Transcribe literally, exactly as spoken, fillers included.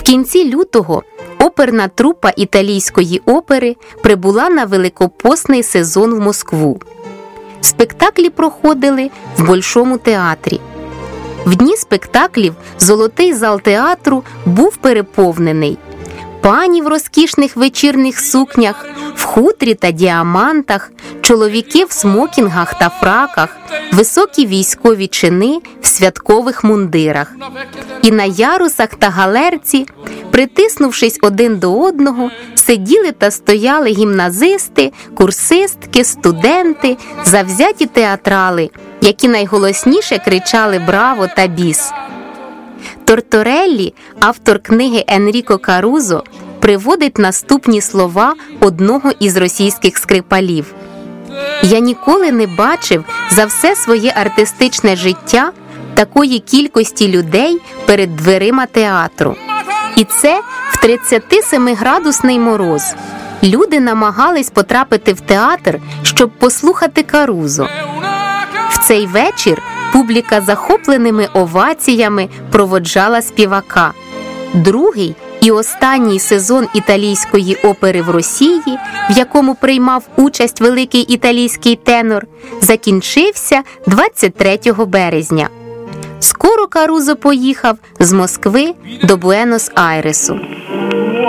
кінці лютого оперна трупа італійської опери прибула на великопостний сезон в Москву. Спектаклі проходили в Большому театрі. В дні спектаклів золотий зал театру був переповнений. Пані в розкішних вечірних сукнях, в хутрі та діамантах, чоловіки в смокінгах та фраках, високі військові чини в святкових мундирах. І на ярусах та галерці, притиснувшись один до одного, сиділи та стояли гімназисти, курсистки, студенти, завзяті театрали, які найголосніше кричали «Браво!» та «Біс!». Тортореллі, автор книги Енріко Карузо, приводить наступні слова одного із російських скрипалів. «Я ніколи не бачив за все своє артистичне життя такої кількості людей перед дверима театру. І це в тридцятисемиградусний мороз. Люди намагались потрапити в театр, щоб послухати Карузо. В цей вечір публіка захопленими оваціями проводжала співака. Другий і останній сезон італійської опери в Росії, в якому приймав участь великий італійський тенор, закінчився двадцять третього березня. Скоро Карузо поїхав з Москви до Буенос-Айресу.